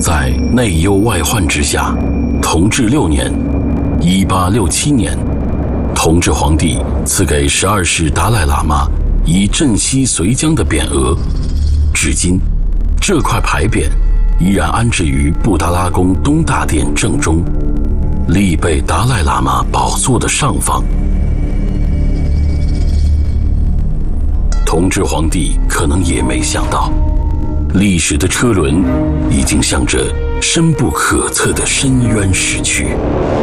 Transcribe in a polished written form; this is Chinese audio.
在内忧外患之下，同治6年（1867年），同治皇帝赐给12世达赖喇嘛以镇西绥江的匾额，至今这块牌匾依然安置于布达拉宫东大殿正中，立贝达赖喇嘛宝座的上方。同治皇帝可能也没想到，历史的车轮已经向着深不可测的深渊驶去。